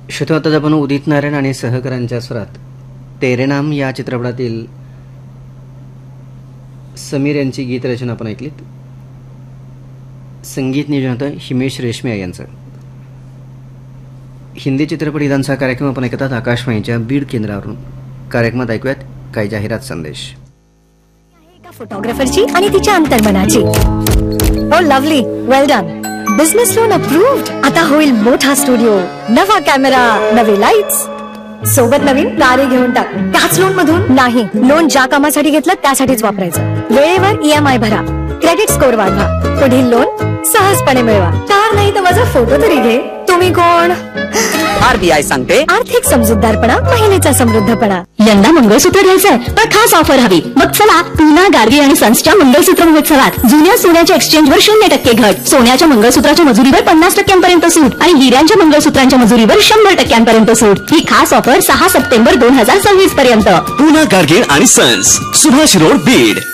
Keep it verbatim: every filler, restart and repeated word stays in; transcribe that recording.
श्रोते, आपण उदित नारायण आणि सहकाऱ्यांच्या स्वरात तेरे नाम या चित्रपटातील समीर यांची गीतरचना आपण ऐकलीत. संगीत नियोजन होतं हिमेश रेशमिया यांचं. हिंदी चित्रपट इदांचा कार्यक्रम आपण ऐकतात आकाशवाणीच्या बीड केंद्रावरून. कार्यक्रमात ऐकूयात काही जाहिरात संदेश. फोटोग्राफरची आणि तिच्या अंतर्मनाची. ओ लवली, वेल डन. Business loan approved. आता होईल मोठा स्टुडिओ, नवा कॅमेरा, नवे लाईट्स, सोबत नवीन कारे घेऊन टाक. त्याच लोन मधून नाही, लोन ज्या कामासाठी घेतलं त्यासाठीच वापरायचं. वेळेवर ईएमआय भरा, क्रेडिट स्कोर वाढवा, पुढील लोन सहजपणे मिळवा. कार नाही तर माझा फोटो तरी घे. तुम्ही कोण? आरबीआय सांगते आर्थिक समजूतदारपणा, महिलेचा समृद्धपणा. यंदा मंगळसूत्र घ्यायचंय तर खास ऑफर हवी. मग चला पूना गार्गी आणि सन्सच्या मंगळसूत्र महोत्सवात. जुन्या सोन्याच्या एक्सचेंजवर शून्य टक्के घट, सोन्याच्या मंगळसूत्राच्या मजुरीवर पन्नास टक्क्यांपर्यंत सूट आणि हिऱ्यांच्या मंगळसूत्रांच्या मजुरीवर शंभर टक्क्यांपर्यंत सूट. ही खास ऑफर सहा सप्टेंबर दोन हजार सव्वीस पर्यंत. पूना गार्गी आणि सन्स, सुभाष रोड, बीड.